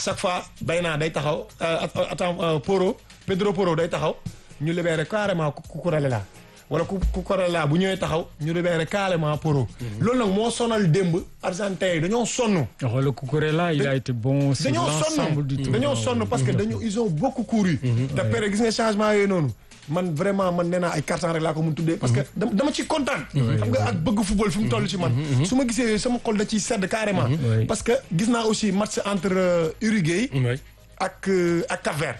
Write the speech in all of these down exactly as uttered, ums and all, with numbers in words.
chaque fois Bayna day taxaw attends Porro Pedro Porro day taxaw ñu libéré carrément Cucurella wala Cucurella bu ñëwee taxaw ñu libéré carrément Porro. loolu nag moo sonal démb Argentin yi dañoo sonn. xoolal Cucurella il a été bon. sur l'ensemble du tour dañoo sonn parce que dañoo ils ont beaucoup couru. te pare gis nga changement yooyu noonu. man vraiment man nee naa ay carton rek laa ko mun tuddee. parce que dama ci kontaan. xam nga ak bëgg football fi mu toll ci man. su ma gisee sama xol da ciy sedd carrément. parce que gis naa aussi match entre Uruguay. ak ak Cap-Vert.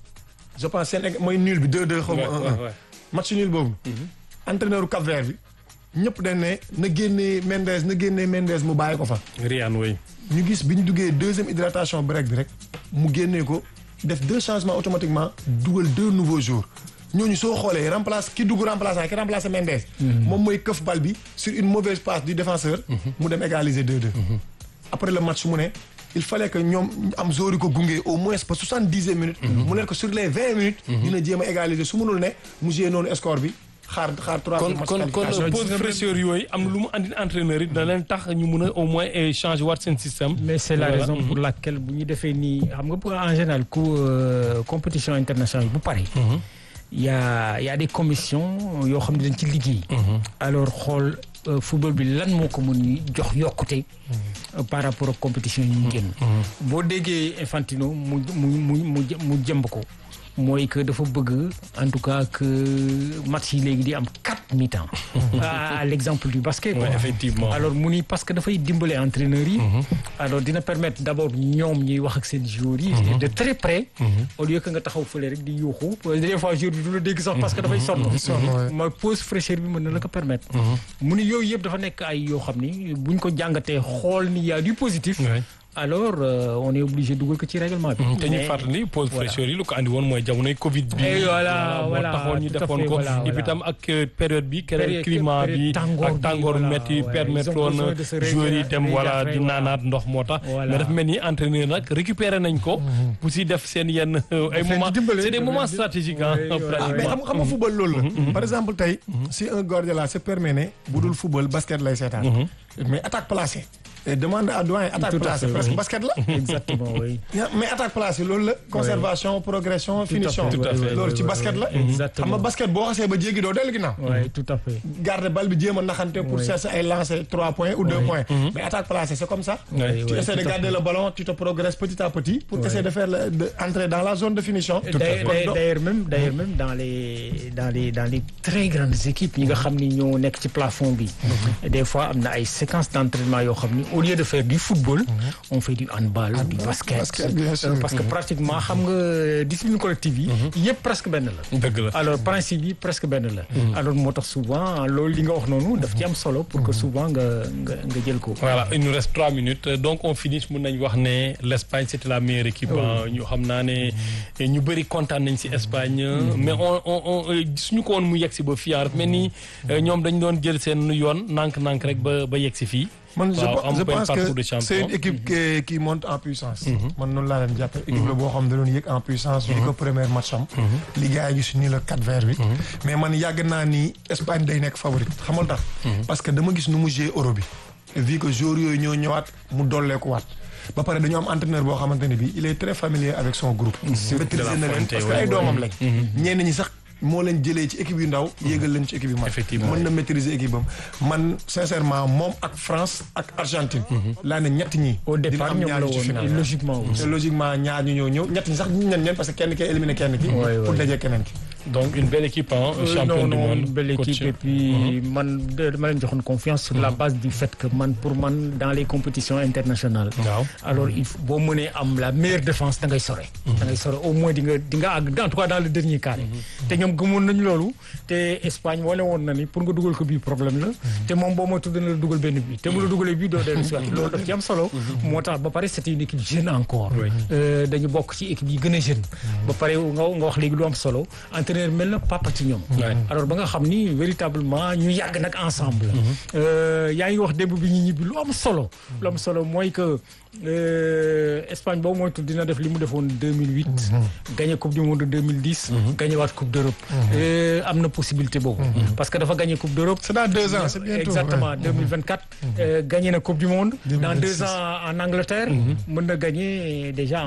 je pense seen mooy nul bi deux deux xaw ma un un. match nul boobu. entraîneur Cap-Vert bi ñëpp dañ ne na génnee Mendes na génnee Mendes mu bàyyi ko fa. Riyaan way ñu gis bi ñu duggee deuxième hydratation break bi rek mu génnee ko def deux changements automatiquement dugal deux nouveaux jours. ñooñu soo xoolee remplace ki dugg remplaçant ki remplacé Mendes. moom mooy këf bal bi sur une mauvaise passe du défenseur. mu dem égaliser deux deux. après le match mu ne il fallait que ñoom am zori ko gunge au moins ba soixante-dixième minute. mu leen ko sur les vingt minutes. dina jéem a égaliser su mënul ne mu joué noonu score bi xaar xaar trois. kon kon kon pause fraîcheur yooyu am na lu mu andi entraîneur yi dina leen tax ñu mun a au moins changer waat seen système. mais c'est la raison pour laquelle bu ñu defee nii xam nga pour en général ku compétition internationale bu pare. il y a il y a des commissions yoo xam ne dañ ci liggéey. alors xool football bi lan moo ko mën jox yokkute. par rapport ak compétition yi ñu génn. boo déggee Infantino mu mu mu mu mu jëmb ko. mooy que dafa bëgg en tout cas que match yi léegi di am quatre mi-temps. à l'exemple du basket. Oui, effectivement. alors mu ni parce que dafay dimbale entraîneurs yi. alors dina permettre d'abord ñoom ñuy wax ak seen joueurs yi. de très près. au lieu que nga taxaw fële rek di yuuxu. des fois joueur bi du la dégg sax parce que dafay sonn. ma pause fraîcheur bi mën na la ko permettre. mu ni yooyu yëpp dafa nekk ay yoo xam ni buñ ko jàngatee xool ni y a du positif. alors euh, on est obligé dugal ko ci règlement bi. te ñu fàttali pause fraîcheur yi lu ko andi woon mooy jamonoy Covid bi. voilà voilà moo taxoon ñu defoon ko et puis tam ak période bi. période climat bi ak tàngoor metti permettre woon joueurs yi dem voilà di naanaat ndox moo tax. mais dafa mel ni entraîneur nag récupéré nañ ko. pour si def seen yenn ay moments c'est des moments stratégiques ah. mais xam nga football loolu la. par exemple tey si un Guardiola se permet ne bu dul football basket lay seetaan. mais attaque placée. et demande à doyen attaque placée presque basket la. exactement oui. mais attaque placée loolu la. conservation progression finition. tout à fait loolu ci basket la. xam nga basket boo xasee ba jéggi doo dellu ginnaaw. oui tout à fait. garder bal bi jéem a naxante pour chercher ay lancer trois points ou deux points. mais attaque placée c'est comme ça. tu essaies de garder le ballon tu te progresses petit à petit. pour essayer de faire le de entrer dans la zone de finition. d'ailleurs même d'ailleurs même dans les dans les dans les très grandes équipes ñi nga xam ni ñoo nekk ci plafond bi. des fois am na ay séquences d'entraînement yoo xam ni au lieu de faire du football, mmh. on fait du handball, ah, du basket. basket bien sûr. Parce que pratiquement xam nga discipline collective yi. yëpp presque benn la. dëgg la alors principe yi presque benn la. alors moo tax souvent loolu li nga wax noonu daf ci am solo pour que souvent nga nga nga jël ko. voilà il nous reste trois minutes donc on finit mun nañu wax ne l'Espagne c'était la meilleure équipe. ñu xam naa ne ñu bëri kontaan nañ ci Espagne. mais on on on suñu ko woon mu yegg si ba fii rek mais ni ñoom dañ doon jël seen yoon nànk-nànk rek ba ba yegg si fii. man je, wow, je pense que c'est une équipe qui, qui monte en puissance. man noonu laa leen jàppe équipe la boo xam ne da doon yëg en puissance. di ko premier match am. li gars yi gis nii la Cap-Vert bi. mais man yàgg naa ni Espagne day nekk favorite xamal tax. parce que dama gis nu mu jouer Euro bi. vu que joueurs yooyu ñoo ñëwaat mu dolleeku waat. ba pare dañoo am entraîneur boo xamante ne bii il est très familier avec son groupe. maîtriser na leen parce que ay doomam lañ. ñenn ñi sax. moo leen jëlee ci équipe yu ndaw yéegal leen ci équipe yu mag. effectivement mën na maîtriser équipe am man sincèrement moom ak France ak Argentine. laa ne ñett ñi. au départ ñoom la woon logiquement te logiquement ñaar ñu ñëw ñëw ñett ñi sax ñu ñen ñeen parce que kenn ki éliminé kenn ki. pour daje keneen ki. donc une belle équipe hein, euh, champion non, du monde. une belle équipe et puis mm-hmm. man dama leen joxoon confiance sur mm-hmm. la base du fait que man pour man dans les compétitions internationales. waaw alors il faut boo mënee am la meilleure défense da ngay sore. da ngay sore au moins di nga di nga àgg en tout cas dans le dernier carré. te ñoom gëmoon nañu loolu te Espagne wane woon na ni pour nga dugal ko bii problème la. te moom boo ma tudd na la dugal benn bi te bu la dugalee bii doo dellu si waat loolu daf ci am solo. moo tax ba pare c'était une équipe jeune encore. dañu bokk ci équipe yi gën a jeune. ba pare nga nga wax léegi lu am solo entraîneur mel na papa ci ñoom. alors ba nga xam ni véritablement ñu yàgg nag ensemble. yaa ngi wax démb bi ñu ñibbi lu am solo. lu am solo mooy que Espagne boobu mooy tudd dina def li mu defoon deux mille huit. gagné coupe du monde deux mille dix. gagné waat coupe d'Europe. am na possibilité boobu. parce que dafa gagné coupe d'Europe. c'est dans deux ans c'est bientôt. exactement deux mille vingt-quatre. gagné na coupe du monde. dans deux ans en Angleterre. mën na gagné déjà.